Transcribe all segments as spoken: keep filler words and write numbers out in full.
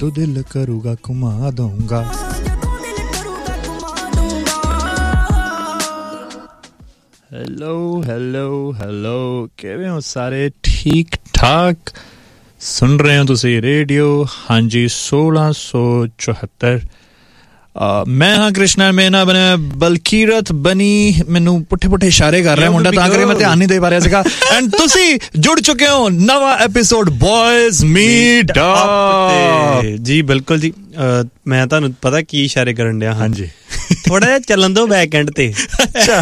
ਜਦੋਂ ਦਿਲ ਕਰੂਗਾ ਘੁਮਾ ਦਊਂਗਾ। ਹੈਲੋ ਹੈਲੋ ਹੈਲੋ, ਕਿਵੇਂ ਹੋ ਸਾਰੇ? ਠੀਕ ਠਾਕ? ਸੁਣ ਰਹੇ ਹੋ ਤੁਸੀਂ ਰੇਡੀਓ ਹਾਂਜੀ ਸੋਲਾਂ ਸੌ ਚੁਹੱਤਰ। ਮੈਂ ਹਾਂ ਕ੍ਰਿਸ਼ਨਾ ਮੇਨਾ ਬਣਿਆ ਬਲਕੀਰਤ ਬਣੀ, ਮੈਨੂੰ ਪੁੱਠੇ ਪੁੱਠੇ ਇਸ਼ਾਰੇ ਕਰ ਰਿਹਾ ਮੁੰਡਾ, ਤਾਂ ਕਰਕੇ ਮੈਂ ਧਿਆਨ ਨਹੀਂ ਦੇ ਪਾ ਰਿਹਾ ਸੀਗਾ। ਐਂਡ ਤੁਸੀਂ ਜੁੜ ਚੁੱਕੇ ਹੋ ਨਵਾਂ ਐਪੀਸੋਡ ਬॉयਜ਼ ਮੀਟ ਅਪ। ਜੀ ਬਿਲਕੁਲ ਜੀ। ਮੈਂ ਤੁਹਾਨੂੰ ਪਤਾ ਕੀ ਇਸ਼ਾਰੇ ਕਰਨ ਡਿਆ? ਹਾਂਜੀ ਥੋੜਾ ਜਿਹਾ ਚੱਲਣ ਦੋ ਬੈਕ ਐਂਡ ਤੇ। ਅੱਛਾ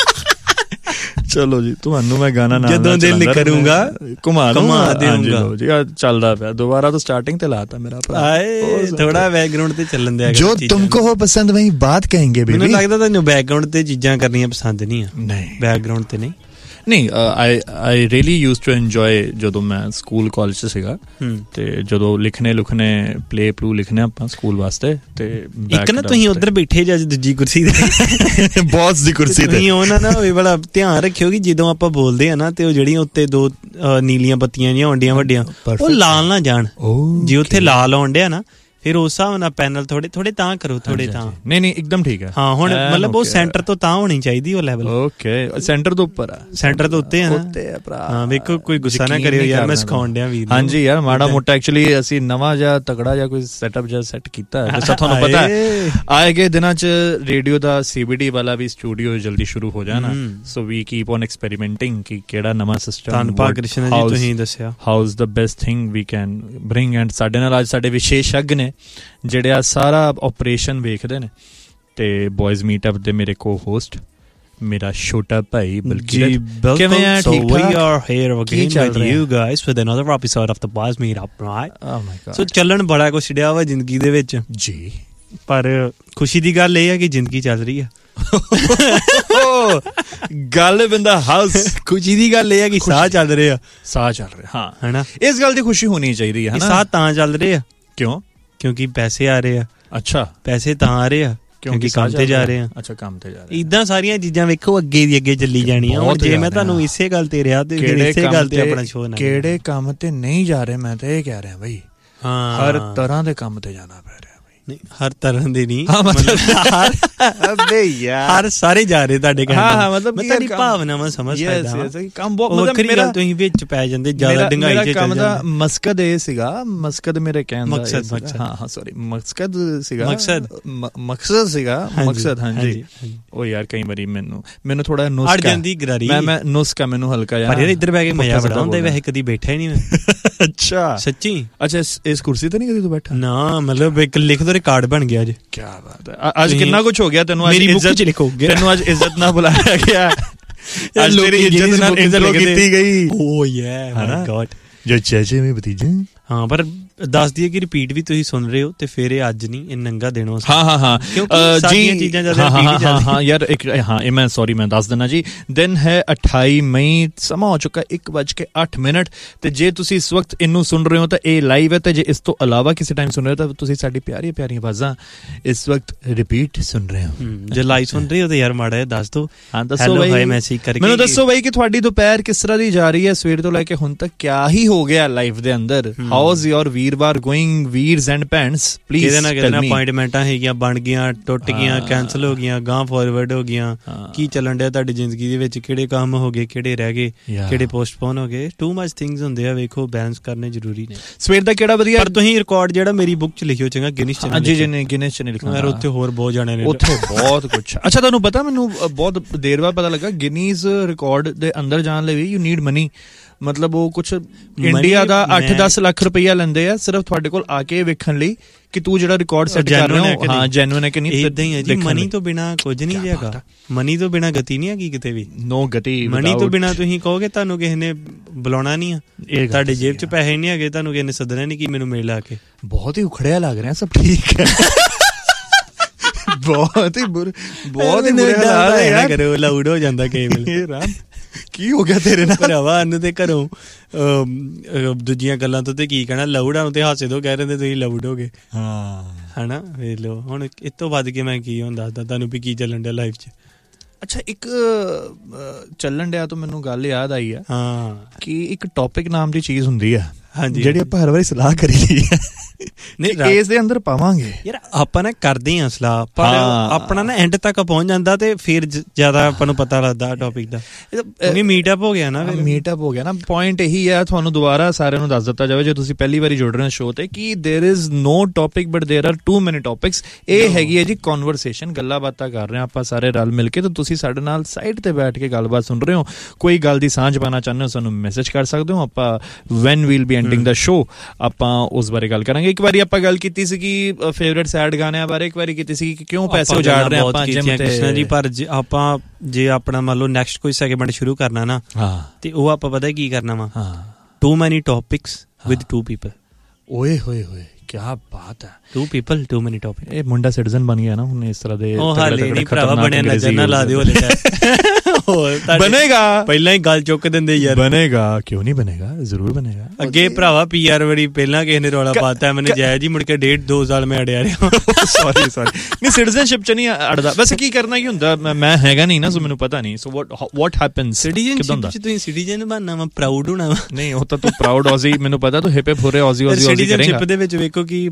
ਚਲੋ ਜੀ, ਤੁਹਾਨੂੰ ਮੈਂ ਗਾਣਾ ਨਾਲ ਜਦੋਂ ਦਿਲ ਕਰੂੰਗਾ ਘੁਮਾ ਘੁਮਾ ਦੇਊਂਗਾ ਜੀ। ਚੱਲਦਾ ਪਿਆ ਦੁਬਾਰਾ ਤੋਂ ਸਟਾਰਟਿੰਗ ਤੇ ਲਾਤਾ ਮੇਰਾ ਭਰਾ। ਥੋੜਾ ਬੈਕਗਰਾਉਂਡ ਤੇ ਚੱਲਣ ਦਿਆ ਜੋ ਤੁਮਕੋ ਹੋ ਪਸੰਦ ਵਹੀ ਬਾਤ ਕहेंगे। ਮੈਨੂੰ ਲੱਗਦਾ ਤੁਹਾਨੂੰ ਬੈਕਗਰਾਉਂਡ ਤੇ ਚੀਜ਼ਾਂ ਕਰਨੀਆਂ ਪਸੰਦ ਨਹੀਂ ਆ। ਨਹੀਂ ਬੈਕਗਰਾਉਂਡ ਤੇ ਨਹੀਂ ਨਹੀਂ ਆਈ I really used to enjoy ਜਦੋਂ ਮੈਂ ਸਕੂਲ ਕਾਲਜ 'ਚ ਸੀਗਾ, ਤੇ ਜਦੋਂ ਲਿਖਣੇ ਲੁਖਣੇ ਪਲੇ ਪਲੂ ਲਿਖਣੇ ਆਪਾਂ ਸਕੂਲ ਵਾਸਤੇ। ਤੇ ਇੱਕ ਨਾ ਤੁਸੀਂ ਉੱਧਰ ਬੈਠੇ ਜੇ ਦੂਜੀ ਕੁਰਸੀ ਤੇ, ਬੌਸ ਦੀ ਕੁਰਸੀ ਤੇ, ਉਹਨਾਂ ਨਾ ਹੋਵੇ ਬੜਾ ਧਿਆਨ ਰੱਖਿਓ ਕਿ ਜਦੋਂ ਆਪਾਂ ਬੋਲਦੇ ਆ ਨਾ ਤੇ ਉਹ ਜਿਹੜੀਆਂ ਉੱਤੇ ਦੋ ਨੀਲੀਆਂ ਬੱਤੀਆਂ ਜਿਹੀਆਂ ਹੁੰਦੀਆਂ ਵੱਡੀਆਂ, ਉਹ ਲਾਲ ਨਾ ਜਾਣ। ਜੇ ਉੱਥੇ ਲਾਲ ਆਉਣ ਡਿਆ ਨਾ ਫਿਰ ਉਸ ਹਿਸਾਬ ਨਾਲ ਪੈਨਲ ਥੋੜੇ ਥੋੜੇ ਤਾਂ ਕਰੋ, ਥੋੜੇ ਤਾਂ। ਨਹੀਂ ਨਹੀਂ ਇੱਕਦਮ ਠੀਕ ਹੈ। ਹਾਂ ਹੁਣ ਮਤਲਬ ਉਹ ਸੈਂਟਰ ਤੋਂ ਤਾਂ ਹੋਣੀ ਚਾਹੀਦੀ ਉਹ ਲੈਵਲ। ਓਕੇ ਸੈਂਟਰ ਤੋਂ ਉੱਪਰ ਆ, ਸੈਂਟਰ ਤੋਂ ਉੱਤੇ ਆ ਨਾ। ਹਾਂ ਵੇਖੋ ਕੋਈ ਗੁੱਸਾ ਨਾ ਕਰਿਓ ਯਾਰ, ਮੈਂ ਸਿਖਾਉਣ ਡਿਆ ਵੀਰ। ਹਾਂਜੀ ਯਾਰ ਮਾੜਾ ਮੋਟਾ ਐਕਚੁਅਲੀ ਅਸੀਂ ਨਵਾਂ ਜਿਹਾ ਤਗੜਾ ਜਿਹਾ ਕੋਈ ਸੈਟਅਪ ਜਿਹਾ ਸੈੱਟ ਕੀਤਾ ਹੈ। ਜਿਸ ਤੁਹਾਨੂੰ ਪਤਾ ਹੈ ਆਏ ਗਏ ਦਿਨਾਂ 'ਚ ਰੇਡੀਓ ਦਾ ਸੀਬੀਡੀ ਵਾਲਾ ਵੀ ਸਟੂਡੀਓ ਜਲਦੀ ਸ਼ੁਰੂ ਹੋ ਜਾਣਾ। ਸੋ ਵੀ ਕੀਪ ਔਨ ਐਕਸਪੈਰੀਮੈਂਟਿੰਗ ਕਿ ਕਿਹੜਾ ਨਵਾਂ ਸਿਸਟਮ ਧੰਨਵਾਦ ਕ੍ਰਿਸ਼ਨ ਜੀ ਤੁਸੀਂ ਦੱਸਿਆ how is the best thing we can bring. And ਸਾਡੇ ਨਾਲ ਅੱਜ ਸਾਡੇ ਵਿਸ਼ੇਸ਼ੱਗ ਨੇ ਜਿਹੜੇ ਆ ਸਾਰਾ ਆਪਰੇਸ਼ਨ ਵੇਖਦੇ ਨੇ, ਤੇ ਬॉयਜ਼ ਮੀਟਅਪ ਦੇ ਮੇਰੇ ਕੋ ਹੋਸਟ ਮੇਰਾ ਛੋਟਾ ਭਾਈ ਬਲਕੀਰਤ। ਕਿਵੇਂ ਆ? ਠੀਕ ਠਾਕ? We are here again with you guys with another episode of the Boys Meet Up, right? Oh my God. So ਚੱਲਣ ਬੜਾ ਕੁਛ ਡਿਆ ਵਾ ਜ਼ਿੰਦਗੀ ਦੇ ਵਿੱਚ ਜੀ, ਪਰ ਖੁਸ਼ੀ ਦੀ ਗੱਲ ਇਹ ਹੈ ਕਿ ਜ਼ਿੰਦਗੀ ਚੱਲ ਰਹੀ ਆ। ਗੱਲ ਬੰਦਾ ਹਾਊਸ। ਖੁਸ਼ੀ ਦੀ ਗੱਲ ਇਹ ਹੈ ਕਿ ਸਾਹ ਚੱਲ ਰਹੇ ਆ। ਸਾਹ ਚੱਲ ਰਿਹਾ, ਹਾਂ ਹੈਨਾ। ਇਸ ਗੱਲ ਦੀ ਖੁਸ਼ੀ ਹੋਣੀ ਚਾਹੀਦੀ ਹੈ। ਸਾਹ ਤਾਂ ਚੱਲ ਰਹੇ ਆ ਕਿਉਂ? ਕਿਉਂਕਿ ਪੈਸੇ ਆ ਰਹੇ ਆ। ਅੱਛਾ, ਪੈਸੇ ਤਾਂ ਆ ਰਹੇ ਆ ਕਿਉਂਕਿ ਕੰਮ ਤੇ ਜਾ ਰਹੇ ਆ। ਅੱਛਾ, ਕੰਮ ਤੇ ਜਾ ਰਹੇ। ਇਦਾਂ ਸਾਰੀਆਂ ਚੀਜ਼ਾਂ ਵੇਖੋ ਅੱਗੇ ਦੀ ਅੱਗੇ ਚੱਲੀ ਜਾਣੀਆਂ। ਹੁਣ ਜੇ ਮੈਂ ਤੁਹਾਨੂੰ ਇਸੇ ਗੱਲ ਤੇ ਰਿਹਾ ਤੇ ਇਸੇ ਗੱਲ ਤੇ ਆਪਣਾ ਸ਼ੋਅ ਨਾ, ਕਿਹੜੇ ਕੰਮ ਤੇ ਨਹੀਂ ਜਾ ਰਹੇ ਮੈਂ ਤਾਂ ਇਹ ਕਹਿ ਰਿਹਾ ਬਈ। ਹਾਂ, ਹਰ ਤਰ੍ਹਾਂ ਦੇ ਕੰਮ ਤੇ ਜਾਣਾ ਪੈ ਰਿਹਾ। ਨਹੀਂ ਹਰ ਤਰ੍ਹਾਂ ਦੇ ਨਹੀਂ, ਅਬੇ ਯਾਰ ਹਰ ਸਾਰੇ ਜਾ ਰਹੇ ਤੁਹਾਡੇ ਕਹਿਣ। ਹਾਂ ਹਾਂ ਮਤਲਬ ਮੈਂ ਤੁਹਾਡੀ ਭਾਵਨਾਵਾਂ ਸਮਝ ਸਕਦਾ ਹਾਂ। ਕੰਮ ਬਹੁਤ ਮੇਰਾ ਤੁਸੀਂ ਵਿੱਚ ਪੈ ਜਾਂਦੇ ਜ਼ਿਆਦਾ ਡੰਗਾਈ ਚ ਚੱਲ ਕੰਮ ਦਾ ਮਕਸਦ ਇਹ ਸੀਗਾ। ਮਕਸਦ ਮੇਰੇ ਕਹਿਣ ਦਾ ਮਕਸਦ, ਹਾਂ ਹਾਂ ਸੌਰੀ ਮਕਸਦ ਸੀਗਾ, ਮਕਸਦ ਮਕਸਦ ਸੀਗਾ ਮਕਸਦ। ਹਾਂਜੀ ਉਹ ਯਾਰ ਕਈ ਵਾਰੀ ਮੈਨੂੰ ਮੈਨੂੰ ਥੋੜਾ ਨੁਸਖਾ ਅੜ ਜਾਂਦੀ ਗਰਾਰੀ। ਮੈਂ ਮੈਂ ਨੁਸਖਾ ਮੈਨੂੰ ਹਲਕਾ ਜਿਹਾ। ਪਰ ਯਾਰ ਇੱਧਰ ਬਹਿ ਕੇ ਮਜ਼ਾ ਬੜਾ ਹੁੰਦਾ। ਵੈਸੇ ਕਦੀ ਬੈਠਾ ਹੀ ਨਹੀਂ ਮੈਂ। ਅੱਛਾ ਸੱਚੀ? ਅੱਛਾ ਇਸ ਕੁਰਸੀ ਤੇ ਨਹੀਂ ਕਦੀ ਤੂੰ ਬੈਠਾ? ਨਾ ਮਤਲਬ ਇੱਕ ਲਿਖ ਦੋ ਰਿਕਾਰਡ ਬਣ ਗਿਆ ਅੱਜ। ਕੀ ਬਾਤ ਹੈ। ਅੱਜ ਕਿੰਨਾ ਕੁਛ ਹੋ ਗਿਆ। ਤੈਨੂੰ ਮੇਰੀ ਬੁੱਕ ਚ ਲਿਖੋ, ਤੈਨੂੰ ਅੱਜ ਇੱਜ਼ਤ ਨਾਲ ਬੁਲਾਇਆ ਗਿਆ। ਅੱਜ ਤੇਰੀ ਇੱਜ਼ਤ ਨਾਲ ਇੱਜ਼ਤ ਕੀਤੀ ਗਈ। ਓ ਯਾ ਮਾਈ ਗॉड। ਜੋ ਚਾਚੇ ਮੇ ਭਤੀਜਾ। ਹਾਂ ਪਰ ਦੱਸ ਦਈਏ ਕਿ ਰਿਪੀਟ ਵੀ ਤੁਸੀਂ ਸੁਣ ਰਹੇ ਹੋ ਤੇ ਫਿਰ ਇਹ ਅੱਜ ਨਹੀਂ, ਇਹ ਨੰਗਾ ਦੇਣਾ। ਹਾਂ ਹਾਂ ਹਾਂ ਜੀ ਚੀਜ਼ਾਂ ਜ਼ਿਆਦਾ ਰਿਪੀਟ ਹਾਂ ਹਾਂ ਯਾਰ ਇੱਕ ਹਾਂ ਇਹ ਮੈਂ ਸੌਰੀ ਮੈਂ ਦੱਸ ਦਿੰਦਾ ਜੀ। ਦਿਨ ਹੈ ਅਠਾਈ ਮਈ, ਸਮਾਂ ਹੋ ਚੁੱਕਾ ਇੱਕ ਵੱਜ ਕੇ ਅੱਠ ਮਿੰਟ। ਤੇ ਜੇ ਤੁਸੀਂ ਇਸ ਵਕਤ ਇਹਨੂੰ ਸੁਣ ਰਹੇ ਹੋ ਤਾਂ ਇਹ ਲਾਈਵ ਹੈ, ਤੇ ਜੇ ਇਸ ਤੋਂ ਇਲਾਵਾ ਕਿਸੇ ਟਾਈਮ ਸੁਣ ਰਹੇ ਹੋ ਤਾਂ ਤੁਸੀਂ ਸਾਡੀ ਪਿਆਰੀਆਂ ਪਿਆਰੀਆਂ ਆਵਾਜ਼ਾਂ ਇਸ ਵਕਤ ਰਿਪੀਟ ਸੁਣ ਰਹੇ ਹੋ। ਜੇ ਲਾਈਵ ਸੁਣ ਰਹੇ ਹੋ ਤਾਂ ਯਾਰ ਮਾੜਾ ਦੱਸ ਦਿਓ। ਹਾਂ ਦੱਸੋ ਬਾਈ, ਮੈਸੇਜ ਕਰਕੇ ਮੈਨੂੰ ਦੱਸੋ ਬਾਈ ਕਿ ਤੁਹਾਡੀ ਦੁਪਹਿਰ ਕਿਸ ਤਰ੍ਹਾਂ ਦੀ ਜਾ ਰਹੀ ਹੈ? ਸਵੇਰ ਤੋਂ ਲੈ ਕੇ ਹੁਣ ਤੱਕ ਕਿਆ ਹੀ ਹੋ ਗਿਆ ਲਾਈਫ ਦੇ ਅੰਦਰ? ਹਾਊ ਇਜ਼ ਯੋਰ ਵੀਰਵਾਰ ਗੋਇੰਗ ਵੀਰਸ ਐਂਡ ਭੈਣਸ? ਪਲੀਜ਼ ਕਿਹਦੇ ਨਾ ਕਿਹਦੇ ਅਪਾਇੰਟਮੈਂਟਾਂ ਹੈਗੀਆਂ ਬਣ ਗਈਆਂ, ਟੁੱਟ ਗਈਆਂ, ਕੈਂਸਲ ਹੋ ਗਈਆਂ, ਗਾਂ ਫਾਰਵਰਡ ਹੋ ਗਈਆਂ। ਕੀ ਚੱਲਣ ਡਿਆ ਤੁਹਾਡੀ ਜ਼ਿੰਦਗੀ ਦੇ ਵਿੱਚ? ਕਿਹੜੇ ਕੰਮ ਹੋ ਗਏ, ਕਿਹੜੇ ਰਹਿ ਗਏ, ਕਿਹੜੇ ਪੋਸਟਪੋਨ ਹੋ ਗਏ? ਟੂ ਮਚ ਥਿੰਗਸ ਹੁੰਦੇ ਆ, ਵੇਖੋ ਬੈਲੈਂਸ ਕਰਨੇ ਜ਼ਰੂਰੀ ਨੇ। ਸਵੇਰ ਦਾ ਕਿਹੜਾ ਵਧੀਆ? ਪਰ ਤੁਸੀਂ ਰਿਕਾਰਡ ਜਿਹੜਾ ਮੇਰੀ ਬੁੱਕ ਚ ਲਿਖਿਓ ਚੰਗਾ, ਗਿਨੀਸ ਚ। ਜੀ ਜੀ ਨਹੀਂ ਗਿਨੀਸ ਚ ਨਹੀਂ ਲਿਖਣਾ ਯਾਰ, ਉੱਥੇ ਹੋਰ ਬਹੁਤ ਜਾਣੇ ਨੇ, ਉੱਥੇ ਬਹੁਤ ਕੁਛ। ਅੱਛਾ ਤੁਹਾਨੂੰ ਪਤਾ, ਮੈਨੂੰ ਬਹੁਤ ਦੇਰ ਬਾਅਦ ਪਤਾ ਲੱਗਾ ਗਿਨੀਜ਼ ਰਿਕਾਰਡ ਦੇ ਅੰਦਰ ਜਾਣ ਲਈ ਯੂ ਨੀਡ ਮਨੀ। ਮਤਲਬ ਉਹ ਕੁਛ ਇੰਡੀਆ ਦਾ ਅੱਠ ਦਸ ਲੱਖ ਰੁਪਈਆ ਲੈਂਦੇ ਆ ਸਿਰਫ ਤੁਹਾਡੇ ਕੋਲ ਆ ਕੇ ਵੇਖਣ ਲਈ ਕਿ ਤੂੰ ਜਿਹੜਾ ਰਿਕਾਰਡ ਸੈੱਟ ਕਰ ਰਿਹਾ ਹੋ ਹਾਂ ਜੈਨੂਇਨ ਹੈ ਕਿ ਨਹੀਂ। ਇਦਾਂ ਹੀ ਹੈ ਜੀ, ਮਨੀ ਤੋਂ ਬਿਨਾ ਕੁਝ ਨਹੀਂ ਹੈਗਾ। ਮਨੀ ਤੋਂ ਬਿਨਾ ਗਤੀ ਨਹੀਂ ਹੈਗੀ ਕਿਤੇ ਵੀ। ਨੋ ਗਤੀ। ਮਨੀ ਤੋਂ ਬਿਨਾ ਤੁਸੀਂ ਕਹੋਗੇ ਤੁਹਾਨੂੰ ਕਿਸੇ ਨੇ ਬੁਲਾਉਣਾ ਨਹੀਂ ਆ, ਤੁਹਾਡੇ ਜੇਬ ਚ ਪੈਸੇ ਨਹੀਂ ਹੈਗੇ, ਤੁਹਾਨੂੰ ਕਿਸੇ ਨੇ ਸੱਦਣਾ ਨਹੀਂ ਕਿ ਮੈਨੂੰ ਮਿਲ ਆ ਕੇ। ਬਹੁਤ ਹੀ ਉਖੜਿਆ ਲੱਗ ਰਿਹਾ। ਸਭ ਠੀਕ ਹੈ? ਬਹੁਤ ਹੀ ਬੁਰ ਬਹੁਤ ਹੀ ਬੁਰੇ ਹਾਲ ਹੈ ਯਾਰ। ਕਰੋ ਲਾਊਡ ਹੋ ਜਾਂਦਾ ਕਈ ਵੇਲੇ। ਕੀ ਹੋ ਗਿਆ ਤੇਰੇ ਨਾਲ? ਭਰਾਵਾ ਇਹਨੂੰ ਤੇ ਘਰੋਂ ਦੂਜੀਆਂ ਗੱਲਾਂ ਤੋਂ ਤੇ ਕੀ ਕਹਿਣਾ, ਲਾਊਡ ਨੂੰ ਤੇ ਹਾਸੇ ਤੋਂ ਕਹਿ ਰਹੇ ਤੁਸੀਂ ਲਾਊਡ ਹੋ ਗਏ। ਹਾਂ ਹਨਾ ਵੇਖ ਲਓ। ਹੁਣ ਇਸ ਤੋਂ ਵੱਧ ਕੇ ਮੈਂ ਕੀ ਹੁਣ ਦੱਸਦਾ ਤੁਹਾਨੂੰ ਵੀ ਕੀ ਚੱਲਣ ਡਿਆ ਲਾਈਫ ਚ। ਅੱਛਾ ਇੱਕ ਚੱਲਣ ਡਿਆ ਤੋਂ ਮੈਨੂੰ ਗੱਲ ਯਾਦ ਆਈ ਆ ਹਾਂ ਕਿ ਇੱਕ ਟੌਪਿਕ ਨਾਮ ਦੀ ਚੀਜ਼ ਹੁੰਦੀ ਆ। ਜਿਹੜੀ ਆਪਾਂ ਹਰ ਵਾਰੀ ਸਲਾਹ ਕਰੀ ਦੀ ਹੈ ਨਹੀਂ ਇਸ ਦੇ ਅੰਦਰ ਪਾਵਾਂਗੇ ਯਾਰ। ਆਪਾਂ ਨਾ ਕਰਦੇ ਹਾਂ ਸਲਾਹ, ਪਰ ਆਪਣਾ ਨਾ ਐਂਡ ਤੱਕ ਪਹੁੰਚ ਜਾਂਦਾ ਤੇ ਫਿਰ ਜ਼ਿਆਦਾ ਆਪਾਂ ਨੂੰ ਪਤਾ ਲੱਗਦਾ ਟੌਪਿਕ ਦਾ, ਕਿਉਂਕਿ ਮੀਟਅਪ ਹੋ ਗਿਆ ਨਾ। ਮੀਟਅਪ ਹੋ ਗਿਆ ਨਾ। ਪੁਆਇੰਟ ਇਹੀ ਹੈ, ਤੁਹਾਨੂੰ ਦੁਬਾਰਾ ਸਾਰਿਆਂ ਨੂੰ ਦੱਸ ਦਿੱਤਾ ਜਾਵੇ ਜੇ ਤੁਸੀਂ ਪਹਿਲੀ ਵਾਰੀ ਜੁੜ ਰਹੇ ਹੋ ਸ਼ੋਅ ਤੇ, ਕਿ there is no topic but ਦੇਰ ਆਰ ਟੂ ਮੈਨੀ ਟੌਪਿਕਸ। ਇਹ ਹੈਗੀ ਹੈ ਜੀ ਕਨਵਰਸੇਸ਼ਨ, ਗੱਲਾਂ ਬਾਤਾਂ ਕਰ ਰਹੇ ਹਾਂ ਆਪਾਂ ਸਾਰੇ ਰਲ ਮਿਲ ਕੇ, ਤੇ ਤੁਸੀਂ ਸਾਡੇ ਨਾਲ ਸਾਈਡ ਤੇ ਬੈਠ ਕੇ ਗੱਲਬਾਤ ਸੁਣ ਰਹੇ ਹੋ। ਕੋਈ ਗੱਲ ਦੀ ਸਾਂਝ ਪਾਉਣਾ ਚਾਹੁੰਦੇ ਹੋ ਸਾਨੂੰ ਮੈਸੇਜ ਕਰ ਸਕਦੇ ਹੋ। ਆਪਾਂ ਵੈਨ ਵੀਲ ਬੀ ਐਂਡਿੰਗ ਦਾ ਸ਼ੋਅ ਆਪਾਂ ਉਸ ਬਾਰੇ ਗੱਲ ਕਰਾਂਗੇ। ਇੱਕ ਵਾਰੀ ਆਪਾਂ ਗੱਲ ਕੀਤੀ ਸੀ ਕਿ ਫੇਵਰੇਟ ਸੈਡ ਗਾਣਿਆਂ ਬਾਰੇ, ਇੱਕ ਵਾਰੀ ਕੀਤੀ ਸੀ ਕਿ ਕਿਉਂ ਪੈਸੇ ਉਜਾੜ ਰਹੇ ਆਪਾਂ ਜਿਮ ਤੇ ਜੀ। ਪਰ ਆਪਾਂ ਜੇ ਆਪਣਾ ਮੰਨ ਲਓ ਨੈਕਸਟ ਕੋਈ ਸੈਗਮੈਂਟ ਸ਼ੁਰੂ ਕਰਨਾ ਨਾ, ਤੇ ਉਹ ਆਪਾਂ ਪਤਾ ਕੀ ਕਰਨਾ ਵਾ, ਟੂ ਮੈਨੀ ਟੌਪਿਕਸ ਵਿਦ ਟੂ ਪੀਪਲ। ਓਏ ਹੋਏ ਹੋਏ ਕਿਆ ਬਾਤ ਹੈ, ਟੂ ਪੀਪਲ ਟੂ ਮੈਨੀ ਟੌਪਿਕ। ਇਹ ਮੁੰਡਾ ਸਿਟੀਜ਼ਨ ਬਣ ਗਿਆ ਨਾ ਹੁਣ ਇਸ ਤਰ੍ਹਾਂ ਦੇ। ਉਹ ਹਾਲੇ ਨਹੀਂ ਭਰਾਵਾ ਬਣਿਆ, ਨਜ਼ਰ ਨਾ ਲਾ ਦਿਓ ਹਲੇ। ਬਣੇਗਾ, ਪਹਿਲਾਂ ਹੀ ਗੱਲ ਚੁੱਕ ਦਿੰਦੇ ਯਾਰ। ਬਣੇਗਾ ਕਿਉਂ ਨਹੀਂ ਬਣੇਗਾ, ਜ਼ਰੂਰ ਬਣੇਗਾ। ਅੱਗੇ ਭਰਾਵਾ ਪੀ ਆਰ ਵਾਰੀ ਪਹਿਲਾਂ ਕਿਸੇ ਨੇ ਰੌਲਾ ਪਾਤਾ, ਮੈਨੂੰ ਜਾਇਜ਼ ਹੀ ਮੁੜ ਕੇ ਡੇਢ ਦੋ ਸਾਲ ਮੈਂ ਅੜਿਆ ਰਿਹਾ। ਸੌਰੀ ਸੌਰੀ ਨਹੀਂ, ਸਿਟੀਜ਼ਨਸ਼ਿਪ ਚ ਨਹੀਂ ਅੜਦਾ। ਵੈਸੇ ਕੀ ਕਰਨਾ ਕੀ ਹੁੰਦਾ, ਮੈਂ ਹੈਗਾ ਨਹੀਂ ਨਾ, ਸੋ ਮੈਨੂੰ ਪਤਾ ਨਹੀਂ। ਸੋ ਵਾਟ ਵਾਟ ਹੈਪਨਸ ਸਿਟੀਜ਼ਨਸ਼ਿਪ ਚ ਤੁਸੀਂ ਸਿਟੀਜ਼ਨ ਬਣਨਾ ਵਾ, ਪ੍ਰਾਊਡ ਹੋਣਾ ਵਾ। ਨਹੀਂ ਉਹ ਤਾਂ ਤੂੰ ਪ੍ਰਾਊਡ ਆਜ਼ੀ, ਮੈਨੂੰ ਪਤਾ ਤੂੰ ਹਿਪ ਹਿਪ ਹੋ ਰਿਹਾ ਆਜ਼ੀ ਆਜ਼ੀ ਆਜ਼ੀ ਕਰੇਗਾ। ਸਿਟੀਜ਼ਨਸ਼ਿਪ ਦੇ ਵਿੱਚ ਵੇਖੋ ਕਿ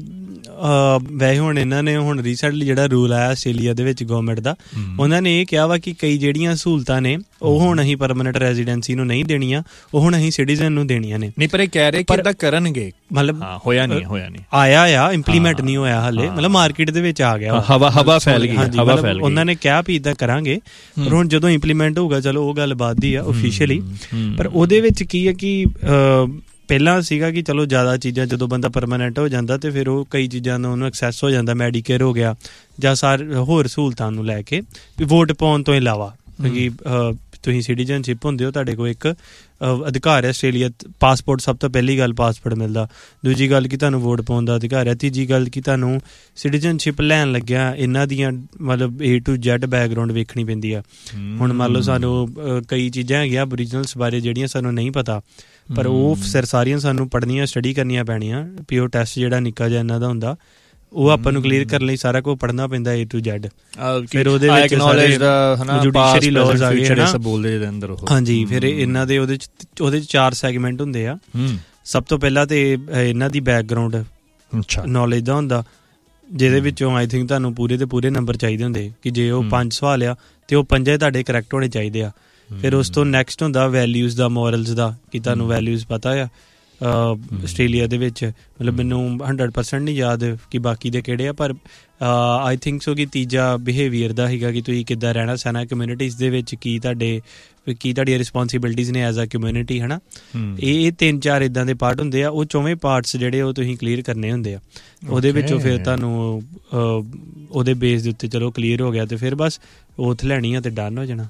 ਵੈਸੇ ਹੁਣ ਇਹਨਾਂ ਨੇ ਹੁਣ ਰੀਸੈਂਟਲੀ ਜਿਹੜਾ ਰੂਲ ਆਇਆ ਆਸਟ੍ਰੇਲੀਆ ਦੇ ਵਿੱਚ ਗਵਰਨਮੈਂਟ ਦਾ, ਉਹਨਾਂ ਨੇ ਇਹ ਕਿਹਾ ਵਾ ਕਿ ਕਈ ਜਿਹੜੀਆਂ ਸਹੂਲਤਾਂ ਨੇ ਉਹ ਹੁਣ ਅਸੀਂ ਪਰਮਾਨੈਂਟ ਰੈਜ਼ੀਡੈਂਸੀ ਨੂੰ ਨਹੀਂ ਦੇਣੀਆਂ, ਉਹ ਹੁਣ ਅਸੀਂ ਸਿਟੀਜ਼ਨ ਨੂੰ ਦੇਣੀਆਂ ਨੇ। ਨਹੀਂ ਪਰ ਇਹ ਕਹਿ ਰਹੇ ਕਿ ਇਦਾਂ ਕਰਨਗੇ, ਮਤਲਬ ਹੋਇਆ ਨਹੀਂ ਹੋਇਆ ਨਹੀਂ ਆਇਆ ਆ ਇੰਪਲੀਮੈਂਟ ਨਹੀਂ ਹੋਇਆ ਹਾਲੇ, ਮਤਲਬ ਮਾਰਕੀਟ ਦੇ ਵਿੱਚ ਆ ਗਿਆ, ਹਵਾ ਹਵਾ ਫੈਲ ਗਈ, ਹਵਾ ਫੈਲ ਗਈ। ਉਹਨਾਂ ਨੇ ਕਿਹਾ ਵੀ ਇਦਾਂ ਕਰਾਂਗੇ, ਪਰ ਹੁਣ ਜਦੋਂ ਇੰਪਲੀਮੈਂਟ ਹੋਊਗਾ ਚਲੋ ਉਹ ਗੱਲ ਬਾਤ ਦੀ ਆ ਓਫੀਸ਼ੀਅਲੀ। ਪਰ ਉਹਦੇ ਵਿੱਚ ਕੀ ਹੈ ਕਿ ਪਹਿਲਾਂ ਸੀਗਾ ਕਿ ਚਲੋ ਜ਼ਿਆਦਾ ਚੀਜ਼ਾਂ ਜਦੋਂ ਬੰਦਾ ਪਰਮਾਨੈਂਟ ਹੋ ਜਾਂਦਾ ਤੇ ਫਿਰ ਉਹ ਕਈ ਚੀਜ਼ਾਂ ਨੂੰ ਉਹਨੂੰ ਐਕਸੈਸ ਹੋ ਜਾਂਦਾ, ਮੈਡੀਕੇਅਰ ਹੋ ਗਿਆ ਜਾਂ ਸਾਰੇ ਹੋਰ ਸਹੂਲਤਾਂ ਨੂੰ ਲੈ ਕੇ, ਵੀ ਵੋਟ ਪਾਉਣ ਤੋਂ ਇਲਾਵਾ। ਕਿਉਂਕਿ ਤੁਸੀਂ ਸਿਟੀਜ਼ਨਸ਼ਿਪ ਹੁੰਦੇ ਹੋ, ਤੁਹਾਡੇ ਕੋਲ ਇੱਕ ਅਧਿਕਾਰ ਹੈ ਆਸਟ੍ਰੇਲੀਆ, ਪਾਸਪੋਰਟ ਸਭ ਤੋਂ ਪਹਿਲੀ ਗੱਲ ਪਾਸਪੋਰਟ ਮਿਲਦਾ। ਦੂਜੀ ਗੱਲ ਕਿ ਤੁਹਾਨੂੰ ਵੋਟ ਪਾਉਣ ਦਾ ਅਧਿਕਾਰ ਹੈ। ਤੀਜੀ ਗੱਲ ਕਿ ਤੁਹਾਨੂੰ ਸਿਟੀਜ਼ਨਸ਼ਿਪ ਲੈਣ ਲੱਗਿਆ ਇਹਨਾਂ ਦੀਆਂ ਮਤਲਬ ਏ ਟੂ ਜ਼ੈਡ ਬੈਕਗਰਾਊਂਡ ਵੇਖਣੀ ਪੈਂਦੀ ਆ। ਹੁਣ ਮੰਨ ਲਓ ਸਾਨੂੰ ਕਈ ਚੀਜ਼ਾਂ ਹੈਗੀਆਂ ਓਰੀਜਨਲਸ ਬਾਰੇ ਜਿਹੜੀਆਂ ਸਾਨੂੰ ਨਹੀਂ ਪਤਾ, ਪਰ ਉਹ ਫਿਰ ਸਾਰੀਆਂ ਸਾਨੂੰ ਪੜ੍ਹਨੀਆਂ ਸਟੱਡੀ ਕਰਨੀਆਂ ਪੈਣੀਆਂ। ਪਿਓ ਟੈਸਟ ਜਿਹੜਾ ਨਿੱਕਾ ਜਿਹਾ ਇਹਨਾਂ ਦਾ ਹੁੰਦਾ, ਉਹ ਆਪਾਂ ਨੂੰ ਕਲੀਅਰ ਕਰਨ ਲਈ ਸਾਰਾ ਕੁਝ ਪੜ੍ਹਨਾ ਪੈਂਦਾ ਏ ਟੂ ਜ਼ੈਡ। ਫਿਰ ਉਹਦੇ ਵਿੱਚ ਜੁਡੀਸ਼ਰੀ ਲਾਜ਼ ਆ ਗਏ ਨਾ, ਬੋਲਦੇ ਦੇ ਅੰਦਰ। ਹਾਂਜੀ, ਫਿਰ ਇਹਨਾਂ ਦੇ ਉਹਦੇ ਚ ਉਹਦੇ ਚ ਚਾਰ ਸੈਗਮੈਂਟ ਹੁੰਦੇ ਆ। ਸਭ ਤੋਂ ਪਹਿਲਾਂ ਤੇ ਇਹਨਾਂ ਦੀ ਬੈਕਗਰਾਊਂਡ ਨੌਲੇਜ ਦਾ ਹੁੰਦਾ, ਜਿਹਦੇ ਵਿੱਚੋਂ ਆਈ ਥਿੰਕ ਤੁਹਾਨੂੰ ਪੂਰੇ ਦੇ ਪੂਰੇ ਨੰਬਰ ਚਾਹੀਦੇ ਹੁੰਦੇ ਕਿ ਜੇ ਉਹ ਪੰਜ ਸਵਾਲ ਆ ਤੇ ਉਹ ਪੰਜੇ ਤੁਹਾਡੇ ਕਰੈਕਟ ਹੋਣੇ ਚਾਹੀਦੇ ਆ। ਫਿਰ ਉਸ ਤੋਂ ਨੈਕਸਟ ਹੁੰਦਾ ਵੈਲਿਊਜ਼ ਦਾ, ਮੋਰਲਸ ਦਾ, ਕਿ ਤੁਹਾਨੂੰ ਵੈਲਿਊਜ਼ ਪਤਾ ਆ ਆਸਟ੍ਰੇਲੀਆ ਦੇ ਵਿੱਚ। ਮਤਲਬ ਮੈਨੂੰ ਹੰਡਰਡ ਪਰਸੈਂਟ ਨਹੀਂ ਯਾਦ ਕਿ ਬਾਕੀ ਦੇ ਕਿਹੜੇ ਆ, ਪਰ ਆਈ ਥਿੰਕ ਸੋ ਕਿ ਤੀਜਾ ਬਿਹੇਵੀਅਰ ਦਾ ਸੀਗਾ ਕਿ ਤੁਸੀਂ ਕਿੱਦਾਂ ਰਹਿਣਾ ਸਹਿਣਾ ਕਮਿਊਨਿਟੀਜ਼ ਦੇ ਵਿੱਚ, ਕੀ ਤੁਹਾਡੇ ਕੀ ਤੁਹਾਡੀਆਂ ਰਿਸਪੋਂਸੀਬਿਲਿਟੀਜ਼ ਨੇ ਐਜ਼ ਅ ਕਮਿਊਨਿਟੀ, ਹੈ ਨਾ। ਇਹ ਤਿੰਨ ਚਾਰ ਇੱਦਾਂ ਦੇ ਪਾਰਟ ਹੁੰਦੇ ਆ। ਉਹ ਚੌਵੇਂ ਪਾਰਟਸ ਜਿਹੜੇ ਉਹ ਤੁਸੀਂ ਕਲੀਅਰ ਕਰਨੇ ਹੁੰਦੇ ਆ। ਉਹਦੇ ਵਿੱਚੋਂ ਫਿਰ ਤੁਹਾਨੂੰ ਉਹਦੇ ਬੇਸ ਦੇ ਉੱਤੇ ਚਲੋ ਕਲੀਅਰ ਹੋ ਗਿਆ ਤੇ ਫਿਰ ਬਸ ਓਥ ਲੈਣੀ ਆ ਤੇ ਡਨ ਹੋ ਜਾਣਾ।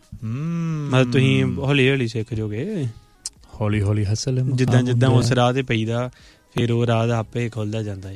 ਮਤਲਬ ਤੁਸੀਂ ਹੌਲੀ ਹੌਲੀ ਸਿੱਖ ਜਾਓਗੇ, ਹੌਲੀ ਹੌਲੀ ਹਸਲ, ਜਿੱਦਾਂ ਜਿੱਦਾਂ ਉਸ ਰਾਹ ਤੇ ਪਈਦਾ ਫਿਰ ਉਹ ਰਾਹ ਆਪੇ ਖੁੱਲਦਾ ਜਾਂਦਾ ਹੈ।